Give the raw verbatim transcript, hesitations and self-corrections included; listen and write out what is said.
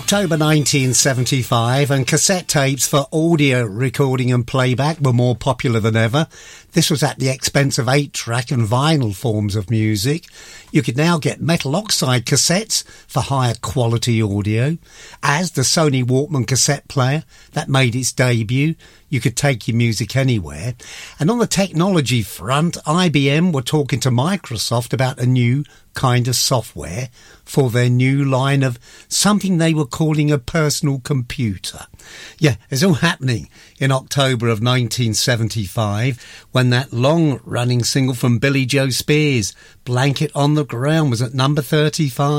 October nineteen seventy-five, and cassette tapes for audio recording and playback were more popular than ever. This was at the expense of eight-track and vinyl forms of music. You could now get metal oxide cassettes for higher quality audio. As the Sony Walkman cassette player that made its debut, you could take your music anywhere. And on the technology front, I B M were talking to Microsoft about a new kind of software for their new line of something they were calling a personal computer. Yeah, it's all happening in October of nineteen seventy-five, when that long-running single from Billy Joe Spears, Blanket on the Ground, was at number thirty-five.